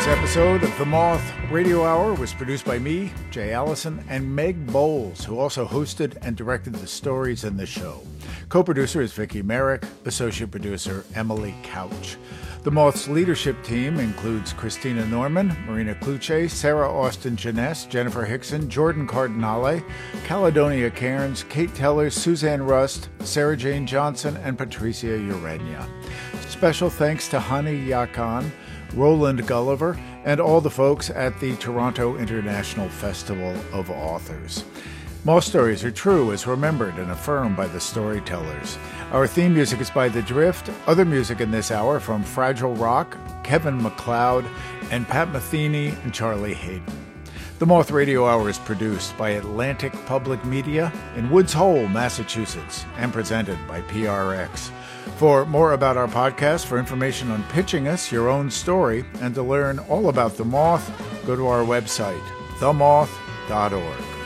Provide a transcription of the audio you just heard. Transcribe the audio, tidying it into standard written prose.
This episode of The Moth Radio Hour was produced by me, Jay Allison, and Meg Bowles, who also hosted and directed the stories in the show. Co-producer is Vicki Merrick, associate producer Emily Couch. The Moth's leadership team includes Christina Norman, Marina Kluche, Sarah Austin Jeunesse, Jennifer Hickson, Jordan Cardinale, Caledonia Cairns, Kate Teller, Suzanne Rust, Sarah Jane Johnson, and Patricia Urenia. Special thanks to Hani Yakan, Roland Gulliver, and all the folks at the Toronto International Festival of Authors. Moth stories are true as remembered and affirmed by the storytellers. Our theme music is by The Drift. Other music in this hour from Fragile Rock, Kevin MacLeod, and Pat Metheny and Charlie Hayden. The Moth Radio Hour is produced by Atlantic Public Media in Woods Hole, Massachusetts, and presented by PRX. For more about our podcast, for information on pitching us your own story, and to learn all about The Moth, go to our website, themoth.org.